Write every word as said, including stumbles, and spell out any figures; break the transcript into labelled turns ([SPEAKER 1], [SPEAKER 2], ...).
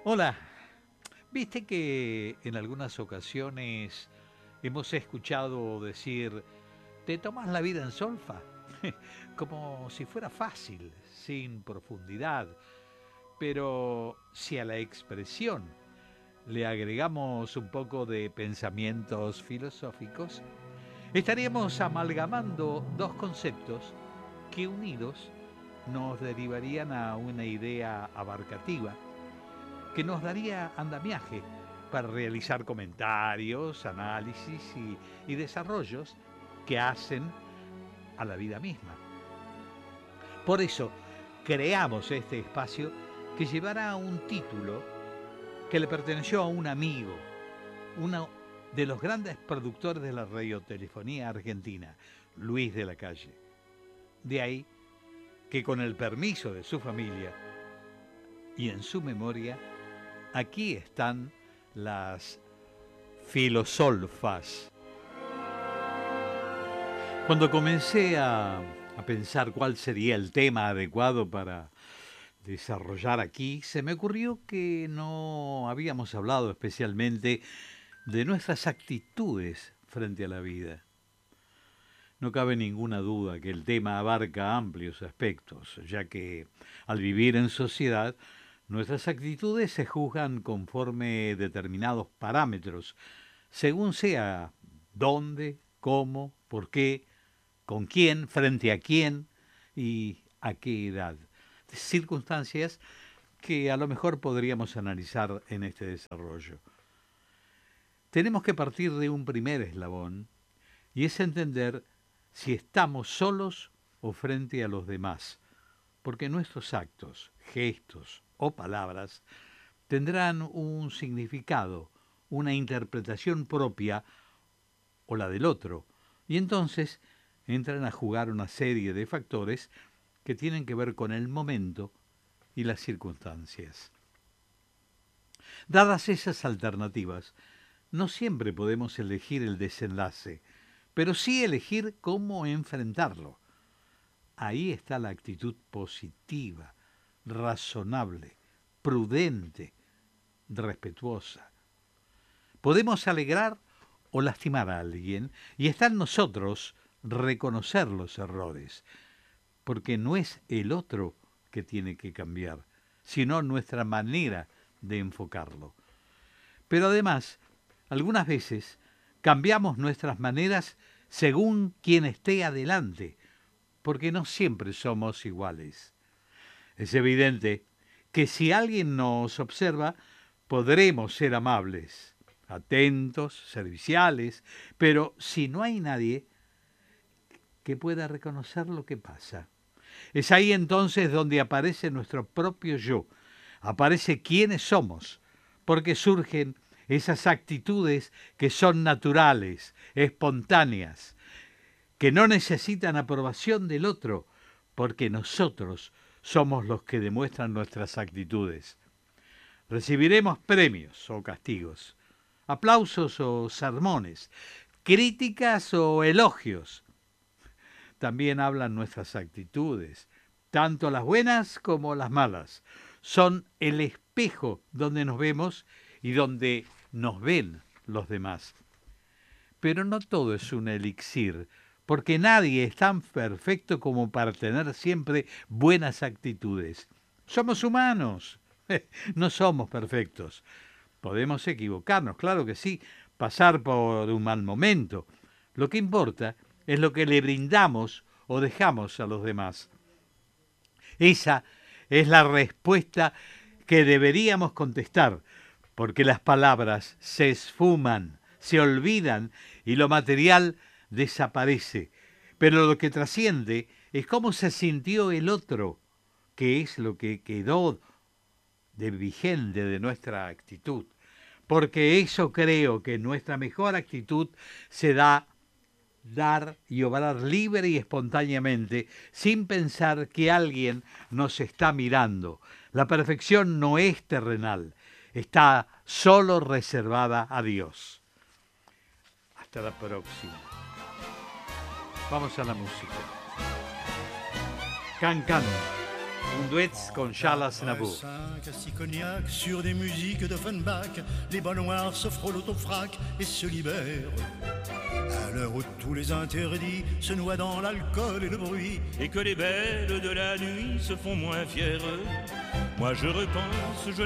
[SPEAKER 1] Hola, viste que en algunas ocasiones hemos escuchado decir, ¿te tomas la vida en solfa? Como si fuera fácil, sin profundidad. Pero si a la expresión le agregamos un poco de pensamientos filosóficos, estaríamos amalgamando dos conceptos que unidos nos derivarían a una idea abarcativa que nos daría andamiaje para realizar comentarios, análisis y, y desarrollos que hacen a la vida misma. Por eso creamos este espacio que llevará un título que le perteneció a un amigo, uno de los grandes productores de la radiotelefonía argentina, Luis de la Calle. De ahí que con el permiso de su familia y en su memoria, aquí están las filosolfas. Cuando comencé a, a pensar cuál sería el tema adecuado para desarrollar aquí, se me ocurrió que no habíamos hablado especialmente de nuestras actitudes frente a la vida. No cabe ninguna duda que el tema abarca amplios aspectos, ya que al vivir en sociedad, nuestras actitudes se juzgan conforme determinados parámetros, según sea dónde, cómo, por qué, con quién, frente a quién y a qué edad. Circunstancias que a lo mejor podríamos analizar en este desarrollo. Tenemos que partir de un primer eslabón y es entender si estamos solos o frente a los demás, porque nuestros actos, gestos o palabras tendrán un significado, una interpretación propia o la del otro, y entonces entran a jugar una serie de factores que tienen que ver con el momento y las circunstancias. Dadas esas alternativas, no siempre podemos elegir el desenlace, pero sí elegir cómo enfrentarlo. Ahí está la actitud positiva, razonable, prudente, respetuosa. Podemos alegrar o lastimar a alguien y está en nosotros reconocer los errores, porque no es el otro que tiene que cambiar, sino nuestra manera de enfocarlo. Pero además, algunas veces cambiamos nuestras maneras según quien esté adelante, porque no siempre somos iguales. Es evidente que si alguien nos observa, podremos ser amables, atentos, serviciales, pero si no hay nadie que pueda reconocer lo que pasa, es ahí entonces donde aparece nuestro propio yo, aparece quiénes somos, porque surgen esas actitudes que son naturales, espontáneas, que no necesitan aprobación del otro, porque nosotros somos los que demuestran nuestras actitudes. Recibiremos premios o castigos, aplausos o sermones, críticas o elogios. También hablan nuestras actitudes, tanto las buenas como las malas. Son el espejo donde nos vemos y donde nos ven los demás. Pero no todo es un elixir, porque nadie es tan perfecto como para tener siempre buenas actitudes. Somos humanos, no somos perfectos. Podemos equivocarnos, claro que sí, pasar por un mal momento. Lo que importa es lo que le brindamos o dejamos a los demás. Esa es la respuesta que deberíamos contestar, porque las palabras se esfuman, se olvidan y lo material desaparece. Pero lo que trasciende es cómo se sintió el otro, que es lo que quedó de vigente de nuestra actitud. Porque eso creo que nuestra mejor actitud se da dar y obrar libre y espontáneamente, sin pensar que alguien nos está mirando. La perfección no es terrenal, está solo reservada a Dios. Hasta la próxima. Vamos a la música. Can Can. un duet con Charles Aznavour.
[SPEAKER 2] Cinq à six cognacs sur des musiques d'Offenbach, les bas noirs se frôlent au frac et se libèrent. À l'heure où tous les interdits se noient dans l'alcool et le bruit,
[SPEAKER 3] et que les belles de la nuit se font moins fières, moi je repense, je